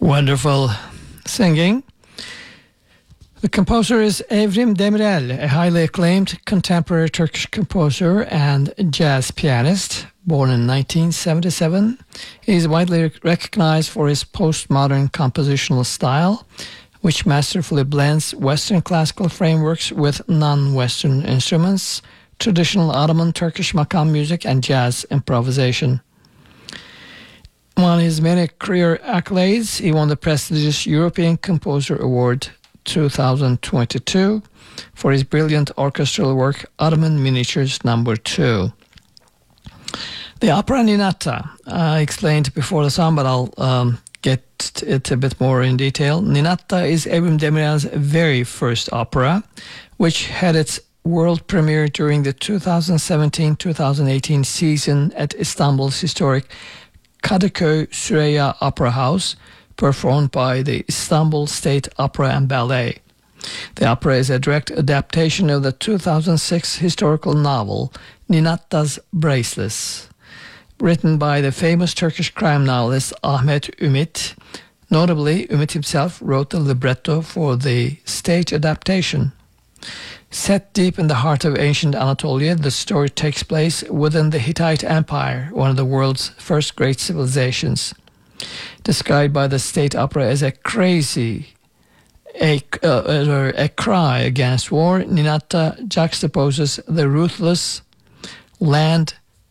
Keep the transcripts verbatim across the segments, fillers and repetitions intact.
Wonderful singing. The composer is Evrim Demirel, a highly acclaimed contemporary Turkish composer and jazz pianist, born in nineteen seventy-seven. He is widely recognized for his postmodern compositional style, which masterfully blends Western classical frameworks with non-Western instruments, traditional Ottoman Turkish makam music, and jazz improvisation. Among his many career accolades, he won the prestigious European Composer Award two thousand twenty-two for his brilliant orchestral work, Ottoman Miniatures Number two. The opera Ninata, I explained before the song, but I'll um, get it a bit more in detail. Ninata is Evrim Demirel's very first opera, which had its world premiere during the two thousand seventeen two thousand eighteen season at Istanbul's historic Kadıköy Süreyya Opera House, performed by the Istanbul State Opera and Ballet. The opera is a direct adaptation of the two thousand six historical novel Ninata's Bracelets, written by the famous Turkish crime novelist Ahmet Ümit. Notably, Ümit himself wrote the libretto for the stage adaptation. Set deep in the heart of ancient Anatolia, the story takes place within the Hittite Empire, one of the world's first great civilizations. Described by the state opera as a crazy, a, uh, a cry against war, Ninata juxtaposes the ruthless land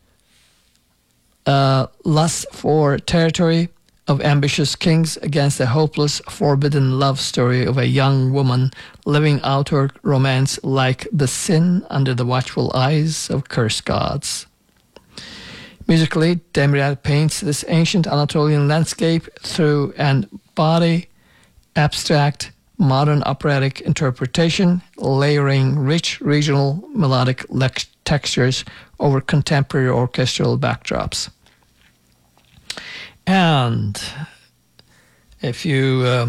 uh, lust for territory of ambitious kings against the hopeless, forbidden love story of a young woman living out her romance like the sin under the watchful eyes of cursed gods. Musically, Demirel paints this ancient Anatolian landscape through an body, abstract, modern operatic interpretation, layering rich regional melodic lex- textures over contemporary orchestral backdrops. And a few uh,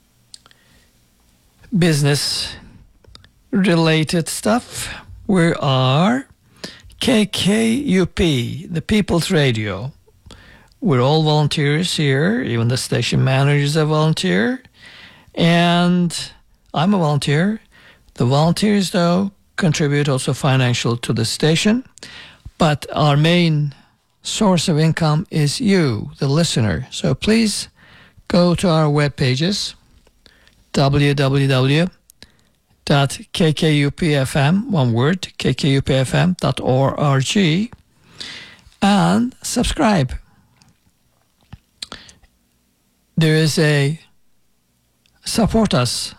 business-related stuff. We are K K U P, the People's Radio. We're all volunteers here. Even the station manager is a volunteer. And I'm a volunteer. The volunteers, though, contribute also financial to the station. But our main source of income is you, the listener. So please go to our web pages, w w w dot k k u p f m, one word, k k u p f m dot org, and subscribe. There is a support us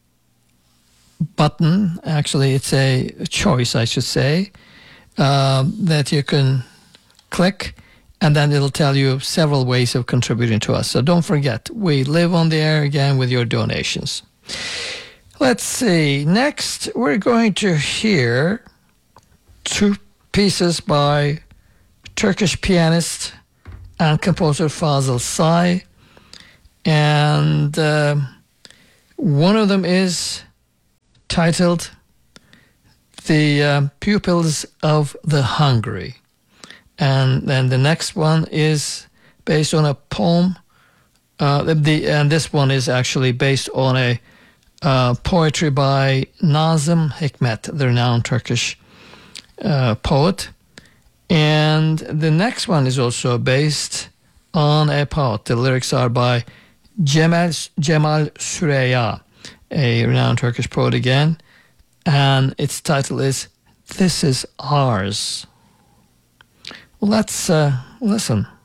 button. Actually, it's a choice, I should say, uh, that you can click, and then it'll tell you several ways of contributing to us. So don't forget, we live on the air again with your donations. Let's see. Next, we're going to hear two pieces by Turkish pianist and composer Fazıl Say. And uh, one of them is titled The uh, Pupils of the Hungry. And then the next one is based on a poem. Uh, the, and this one is actually based on a uh, poetry by Nazım Hikmet, the renowned Turkish uh, poet. And the next one is also based on a poet. The lyrics are by Cemal, Cemal Süreyya, a renowned Turkish poet again. And its title is This Is Ours. Let's uh, listen.